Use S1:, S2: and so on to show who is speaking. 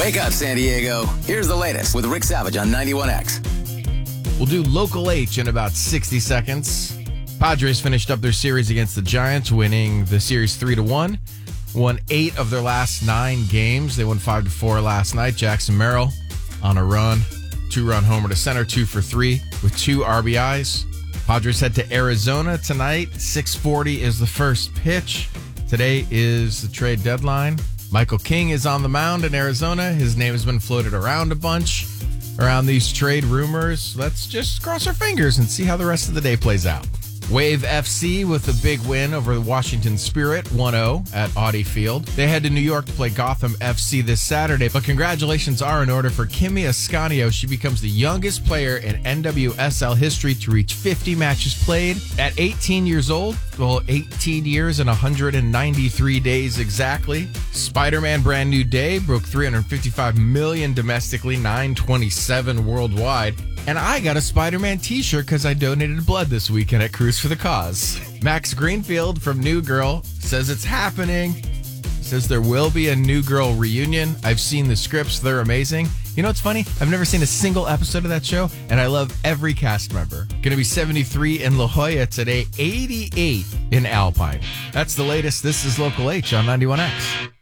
S1: Wake up, San Diego. Here's the latest with Rick Savage on 91X.
S2: We'll do Local H in about 60 seconds. Padres finished up their series against the Giants, winning the series 3-1. Won 8 of their last 9 games. They won 5-4 last night. Jackson Merrill on a run. 2-run homer to center, 2 for 3 with 2 RBIs. Padres head to Arizona tonight. 6:40 is the first pitch. Today is the trade deadline. Michael King is on the mound in Arizona. His name has been floated around a bunch around these trade rumors. Let's just cross our fingers and see how the rest of the day plays out. Wave FC with a big win over the Washington Spirit, 1-0 at Audi Field. They head to New York to play Gotham FC this Saturday, but congratulations are in order for Kimi Ascanio. She becomes the youngest player in NWSL history to reach 50 matches played at 18 years old. Well, 18 years and 193 days exactly. Spider-Man Brand New Day broke 355 million domestically, 927 worldwide. And I got a Spider-Man t-shirt because I donated blood this weekend at Cruise for the Cause. Max Greenfield from New Girl says it's happening. Says there will be a New Girl reunion. I've seen the scripts. They're amazing. You know what's funny? I've never seen a single episode of that show, and I love every cast member. Going to be 73 in La Jolla today, 88 in Alpine. That's the latest. This is Local H on 91X.